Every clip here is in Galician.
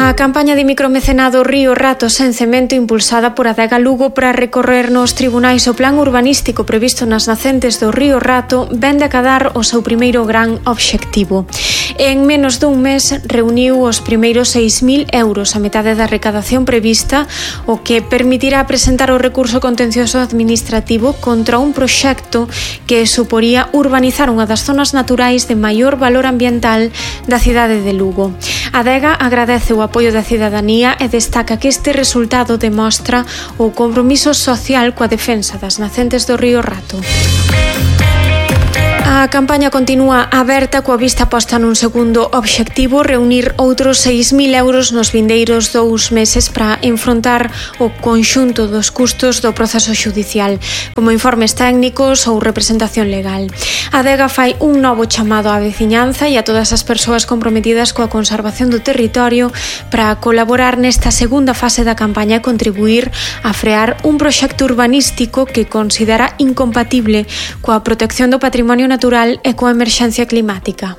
A campaña de micromecenado Río Rato sen cemento impulsada por Adega Lugo para recorrer nos tribunais o plan urbanístico previsto nas nacentes do Río Rato ven de acadar o seu primeiro gran obxectivo. En menos dun mes reuniu os primeiros 6.000 euros, a metade da recadación prevista, o que permitirá presentar o recurso contencioso administrativo contra un proxecto que suporía urbanizar unha das zonas naturais de maior valor ambiental da cidade de Lugo. Adega agradece o apoio da cidadanía e destaca que este resultado demostra o compromiso social coa defensa das nacentes do Río Rato. A campaña continúa aberta coa vista posta nun segundo obxectivo, reunir outros 6.000 euros nos vindeiros 2 meses para enfrontar o conxunto dos custos do proceso xudicial, como informes técnicos ou representación legal. A Adega fai un novo chamado á veciñanza e a todas as persoas comprometidas coa conservación do territorio para colaborar nesta segunda fase da campaña e contribuir a frear un proxecto urbanístico que considera incompatible coa protección do patrimonio natural e coa emerxencia climática.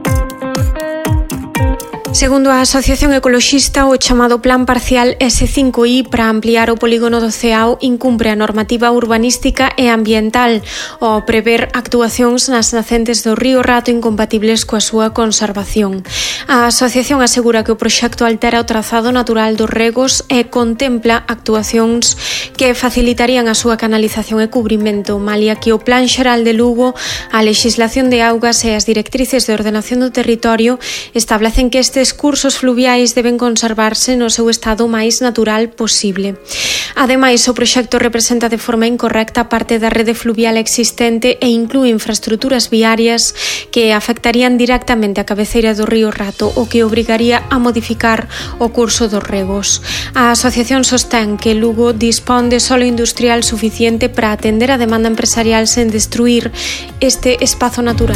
Segundo a Asociación Ecoloxista, o chamado Plan Parcial S5I para ampliar o polígono do Ceao incumpre a normativa urbanística e ambiental ao prever actuacións nas nacentes do Río Rato incompatibles coa súa conservación. A asociación asegura que o proxecto altera o trazado natural dos regos e contempla actuacións que facilitarían a súa canalización e cubrimento, malia que o Plan Xeral de Lugo, a lexislación de augas e as directrices de ordenación do territorio establecen que estes cursos fluviais deben conservarse no seu estado máis natural posible. Ademais, o proxecto representa de forma incorrecta parte da rede fluvial existente e inclúe infraestruturas viarias que afectarían directamente a cabeceira do Río Rato, o que obrigaría a modificar o curso dos regos. A asociación sostén que Lugo dispón de solo industrial suficiente para atender a demanda empresarial sen destruir este espazo natural.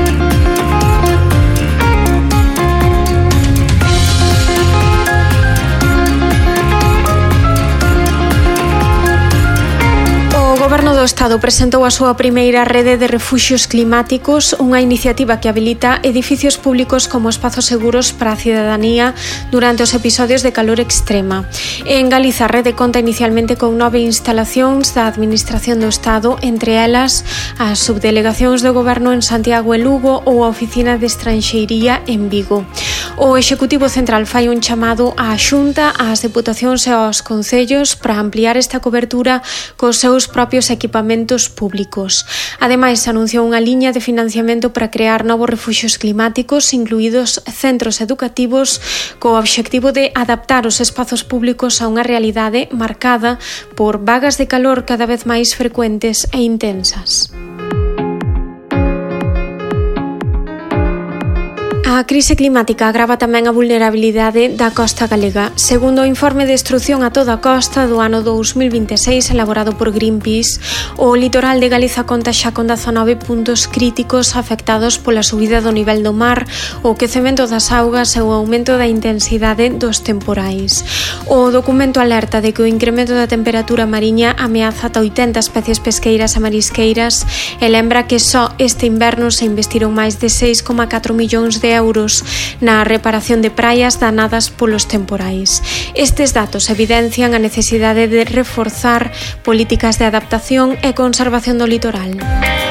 O Goberno do Estado presentou a súa primeira rede de refuxios climáticos, unha iniciativa que habilita edificios públicos como espazos seguros para a cidadanía durante os episodios de calor extrema. En Galiza, a rede conta inicialmente con 9 instalacións da Administración do Estado, entre elas as subdelegacións do Goberno en Santiago e Lugo ou a Oficina de Estranxeiría en Vigo. O Executivo Central fai un chamado á Xunta, ás Deputacións e aos Concellos para ampliar esta cobertura cos seus propios equipamentos públicos. Ademais, anunciou unha liña de financiamento para crear novos refuxios climáticos, incluídos centros educativos, co obxectivo de adaptar os espazos públicos a unha realidade marcada por vagas de calor cada vez máis frecuentes e intensas. A crise climática agrava tamén a vulnerabilidade da costa galega. Segundo o informe de Destrución a toda a costa do ano 2026 elaborado por Greenpeace, o litoral de Galiza conta xa con 19 puntos críticos afectados pola subida do nivel do mar, o quecemento das augas e o aumento da intensidade dos temporais. O documento alerta de que o incremento da temperatura mariña ameaza ata 80 especies pesqueiras e marisqueiras e lembra que só este inverno se investiron máis de 6,4 millóns de euros na reparación de praias danadas polos temporais. Estes datos evidencian a necesidade de reforzar políticas de adaptación e conservación do litoral.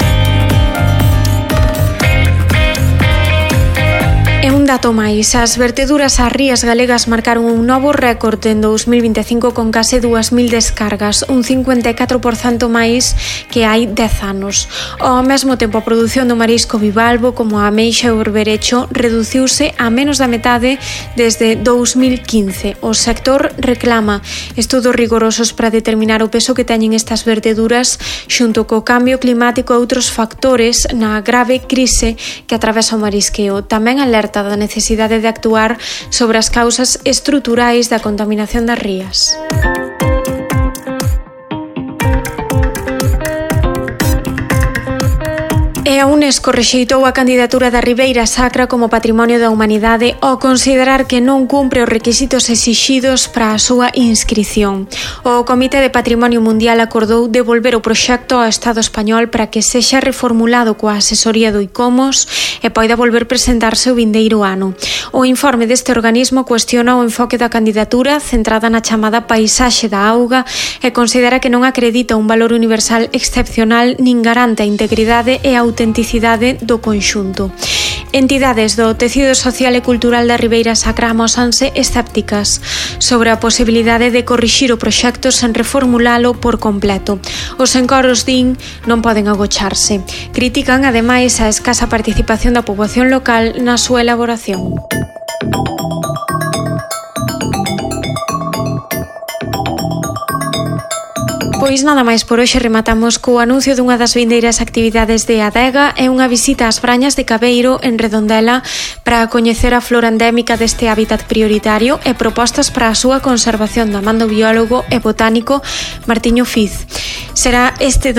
E un dato máis, as verteduras ás rías galegas marcaron un novo récord en 2025 con case 2.000 descargas, un 54% máis que hai 10 anos. Ao mesmo tempo, a produción do marisco bivalvo, como a ameixa e o berberecho, reduciuse a menos da metade desde 2015. O sector reclama estudos rigorosos para determinar o peso que teñen estas verteduras xunto co cambio climático e outros factores na grave crise que atravesa o marisqueo. Tamén alerta da necesidade de actuar sobre as causas estruturais da contaminación das rías. E a UNESCO rexeitou a candidatura da Ribeira Sacra como Patrimonio da Humanidade ao considerar que non cumpre os requisitos exixidos para a súa inscrición. O Comité de Patrimonio Mundial acordou devolver o proxecto ao Estado español para que sexa reformulado coa asesoría do ICOMOS e poida volver presentarse o vindeiro ano. O informe deste organismo cuestiona o enfoque da candidatura centrada na chamada paisaxe da auga e considera que non acredita un valor universal excepcional nin garante a integridade e a autenticidade do conxunto. Entidades do tecido social e cultural da Ribeira Sacra amosanse escépticas sobre a posibilidade de corrixir o proxecto sen reformulalo por completo. Os encoros din non poden agocharse. Critican ademais a escasa participación da poboación local na súa elaboración. Pois nada máis por hoxe, rematamos co anuncio dunha das vindeiras actividades de Adega e unha visita ás Brañas de Cabeiro en Redondela para coñecer a flora endémica deste hábitat prioritario e propostas para a súa conservación da man do biólogo e botánico Martiño Fiz. Será este